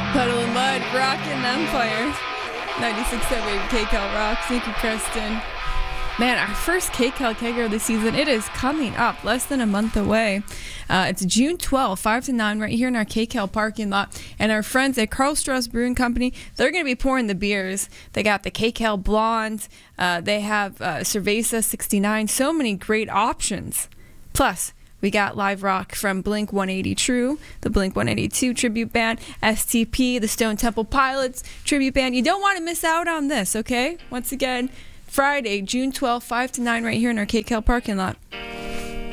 Puddle of Mud, Rockin' Empire. 96.7 KCal Rocks. Thank you, Preston. Man, our first KCal Kegger of the season, it is coming up, less than a month away. It's June 12th, 5 to 9, right here in our KCal parking lot. And our friends at Karl Strauss Brewing Company, they're going to be pouring the beers. They got the KCal Blonde. They have Cerveza 69. So many great options. Plus, we got live rock from Blink 182 True, the Blink 182 tribute band, STP, the Stone Temple Pilots tribute band. You don't want to miss out on this, okay? Once again, Friday, June 12th, 5 to 9, right here in our KCal parking lot.